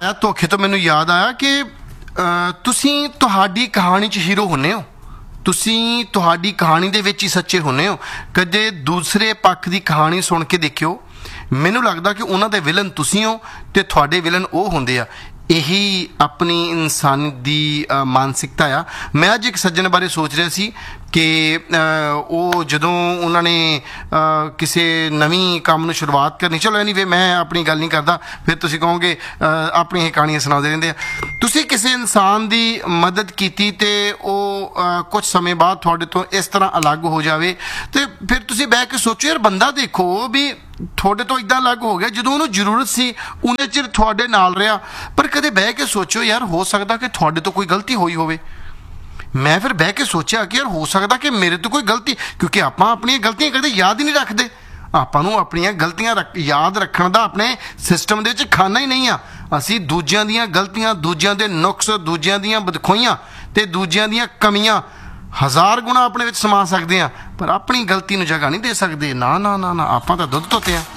ਧੋਖੇ ਤੋਂ ਮੈਨੂੰ ਯਾਦ ਆਇਆ ਕਿ ਤੁਸੀਂ ਤੁਹਾਡੀ ਕਹਾਣੀ 'ਚ ਹੀਰੋ ਹੁੰਦੇ ਹੋ, ਤੁਸੀਂ ਤੁਹਾਡੀ ਕਹਾਣੀ ਦੇ ਵਿੱਚ ਹੀ ਸੱਚੇ ਹੁੰਦੇ ਹੋ। ਕਦੇ ਦੂਸਰੇ ਪੱਖ ਦੀ ਕਹਾਣੀ ਸੁਣ ਕੇ ਦੇਖਿਓ, ਮੈਨੂੰ ਲੱਗਦਾ ਕਿ ਉਹਨਾਂ ਦੇ ਵਿਲਨ ਤੁਸੀਂ ਹੋ ਤੇ ਤੁਹਾਡੇ ਵਿਲਨ ਉਹ ਹੁੰਦੇ ਆ। ਇਹੀ ਆਪਣੀ ਇਨਸਾਨ ਦੀ ਮਾਨਸਿਕਤਾ ਆ। ਮੈਂ ਅੱਜ ਇੱਕ ਸੱਜਣ ਬਾਰੇ ਸੋਚ ਰਿਹਾ ਸੀ ਕਿ ਉਹ ਜਦੋਂ ਉਹਨਾਂ ਨੇ ਕਿਸੇ ਨਵੀਂ ਕੰਮ ਨੂੰ ਸ਼ੁਰੂਆਤ ਕਰਨੀ, ਚਲੋ ਐਨੀਵੇ ਮੈਂ ਆਪਣੀ ਗੱਲ ਨਹੀਂ ਕਰਦਾ, ਫਿਰ ਤੁਸੀਂ ਕਹੋਗੇ ਆਪਣੀਆਂ ਕਹਾਣੀਆਂ ਸੁਣਾਉਂਦੇ ਰਹਿੰਦੇ ਆ। ਤੁਸੀਂ ਕਿਸੇ ਇਨਸਾਨ ਦੀ ਮਦਦ ਕੀਤੀ ਤੇ ਉਹ ਕੁਝ ਸਮੇਂ ਬਾਅਦ ਤੁਹਾਡੇ ਤੋਂ ਇਸ ਤਰ੍ਹਾਂ ਅਲੱਗ ਹੋ ਜਾਵੇ, ਤੇ ਫਿਰ ਤੁਸੀਂ ਬਹਿ ਕੇ ਸੋਚੋ ਯਾਰ ਬੰਦਾ ਦੇਖੋ ਵੀ ਤੁਹਾਡੇ ਤੋਂ ਇੱਦਾਂ ਅਲੱਗ ਹੋ ਗਿਆ, ਜਦੋਂ ਉਹਨੂੰ ਜ਼ਰੂਰਤ ਸੀ ਉਹਨੇ ਚਿਰ ਤੁਹਾਡੇ ਨਾਲ ਰਿਹਾ। ਪਰ ਕਦੇ ਬਹਿ ਕੇ ਸੋਚੋ ਯਾਰ ਹੋ ਸਕਦਾ ਕਿ ਤੁਹਾਡੇ ਤੋਂ ਕੋਈ ਗਲਤੀ ਹੋਈ ਹੋਵੇ। ਮੈਂ ਫਿਰ ਬਹਿ ਕੇ ਸੋਚਿਆ ਕਿ ਯਾਰ ਹੋ ਸਕਦਾ ਕਿ ਮੇਰੇ ਤੋਂ ਕੋਈ ਗਲਤੀ, ਕਿਉਂਕਿ ਆਪਾਂ ਆਪਣੀਆਂ ਗਲਤੀਆਂ ਕਦੇ ਯਾਦ ਹੀ ਨਹੀਂ ਰੱਖਦੇ। ਆਪਾਂ ਨੂੰ ਆਪਣੀਆਂ ਗਲਤੀਆਂ ਯਾਦ ਰੱਖਣ ਦਾ ਆਪਣੇ ਸਿਸਟਮ ਦੇ ਵਿੱਚ ਖਾਨਾ ਹੀ ਨਹੀਂ ਆ। ਅਸੀਂ ਦੂਜਿਆਂ ਦੀਆਂ ਗਲਤੀਆਂ, ਦੂਜਿਆਂ ਦੇ ਨੁਕਸ, ਦੂਜਿਆਂ ਦੀਆਂ ਬਦਖੋਈਆਂ ਤੇ ਦੂਜਿਆਂ ਦੀਆਂ ਕਮੀਆਂ 1000 ਗੁਣਾ ਆਪਣੇ ਵਿੱਚ ਸਮਾ ਸਕਦੇ ਆ, ਪਰ ਆਪਣੀ ਗਲਤੀ ਨੂੰ ਜਗ੍ਹਾ ਨਹੀਂ ਦੇ ਸਕਦੇ। ਨਾ ਨਾ ਨਾ ਨਾ, ਆਪਾਂ ਤਾਂ ਦੁੱਧ ਧੋਤੇ ਆ।